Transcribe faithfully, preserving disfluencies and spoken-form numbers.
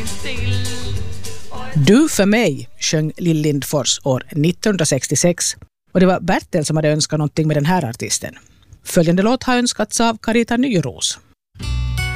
Du för mig sjöng Lill Lindfors år nittonhundrasextiosex och det var Bertel som hade önskat någonting med den här artisten. Följande låt har önskats av Carita Nyros.